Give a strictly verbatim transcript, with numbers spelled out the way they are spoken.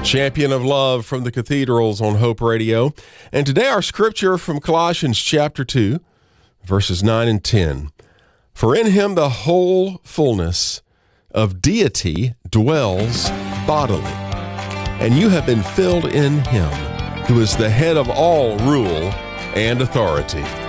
Champion of Love from the Cathedrals on Hope Radio. And today our scripture from Colossians chapter two, verses nine and ten. For in him the whole fullness of deity dwells bodily, and you have been filled in him, who is the head of all rule and authority.